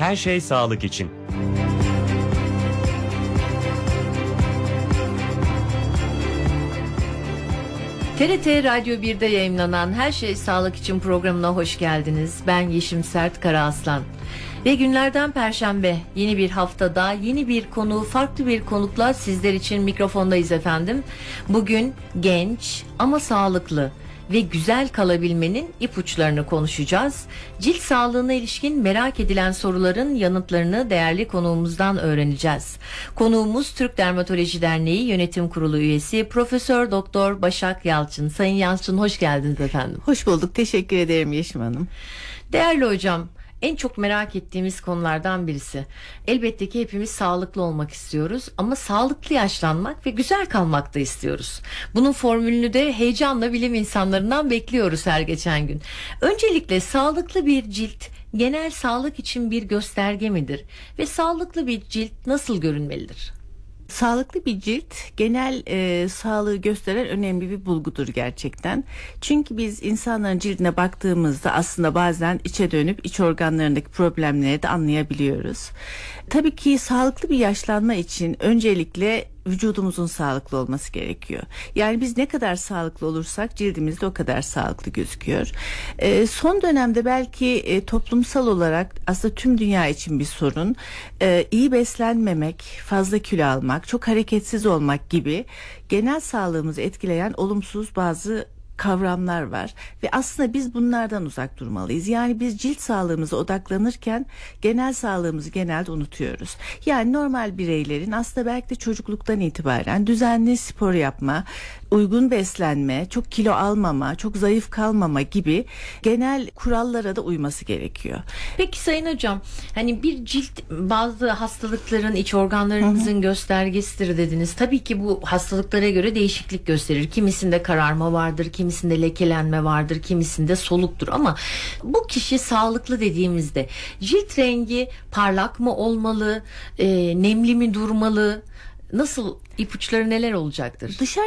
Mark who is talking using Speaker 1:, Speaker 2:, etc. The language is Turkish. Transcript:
Speaker 1: Her şey sağlık için.
Speaker 2: TRT Radyo 1'de yayımlanan Her Şey Sağlık için programına hoş geldiniz. Ben Yeşim Sert Karaaslan. Ve günlerden Perşembe yeni bir haftada yeni bir konu, farklı bir konukla sizler için mikrofondayız efendim. Bugün genç ama sağlıklı ve güzel kalabilmenin ipuçlarını konuşacağız. Cilt sağlığına ilişkin merak edilen soruların yanıtlarını değerli konuğumuzdan öğreneceğiz. Konuğumuz Türk Dermatoloji Derneği Yönetim Kurulu üyesi Profesör Doktor Başak Yalçın. Sayın Yalçın, hoş geldiniz efendim.
Speaker 3: Hoş bulduk. Teşekkür ederim Yeşim Hanım.
Speaker 2: Değerli hocam, en çok merak ettiğimiz konulardan birisi. Elbette ki hepimiz sağlıklı olmak istiyoruz ama sağlıklı yaşlanmak ve güzel kalmak da istiyoruz. Bunun formülünü de heyecanla bilim insanlarından bekliyoruz her geçen gün. Öncelikle sağlıklı bir cilt genel sağlık için bir gösterge midir? Ve sağlıklı bir cilt nasıl görünmelidir?
Speaker 3: Sağlıklı bir cilt genel sağlığı gösteren önemli bir bulgudur gerçekten. Çünkü biz insanların cildine baktığımızda aslında bazen içe dönüp iç organlarındaki problemleri de anlayabiliyoruz. Tabii ki sağlıklı bir yaşlanma için öncelikle vücudumuzun sağlıklı olması gerekiyor. Yani biz ne kadar sağlıklı olursak cildimiz de o kadar sağlıklı gözüküyor. Son dönemde belki toplumsal olarak aslında tüm dünya için bir sorun. İyi beslenmemek, fazla kilo almak, çok hareketsiz olmak gibi genel sağlığımızı etkileyen olumsuz bazı kavramlar var ve aslında biz bunlardan uzak durmalıyız. Yani biz cilt sağlığımıza odaklanırken genel sağlığımızı genelde unutuyoruz. Yani normal bireylerin aslında belki de çocukluktan itibaren düzenli spor yapma, uygun beslenme, çok kilo almama, çok zayıf kalmama gibi genel kurallara da uyması gerekiyor.
Speaker 2: Peki Sayın Hocam, hani bir cilt bazı hastalıkların iç organlarımızın göstergesidir dediniz. Tabii ki bu hastalıklara göre değişiklik gösterir. Kimisinde kararma vardır, kimisinde lekelenme vardır, kimisinde soluktur ama bu kişi sağlıklı dediğimizde cilt rengi parlak mı olmalı, nemli mi durmalı? Nasıl, ipuçları neler olacaktır?
Speaker 3: Dışarı